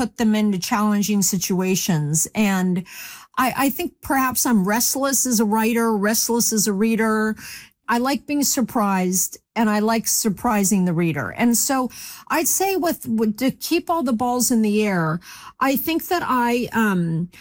put them into challenging situations. And I think perhaps I'm restless as a writer, restless as a reader. I like being surprised, and I like surprising the reader. And so I'd say with to keep all the balls in the air, I think that